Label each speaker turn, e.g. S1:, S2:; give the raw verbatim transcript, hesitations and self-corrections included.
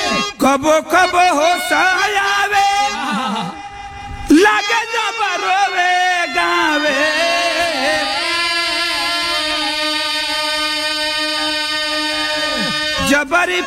S1: कबो कबो हो सायावे लगे जब रोवे गावे जबरी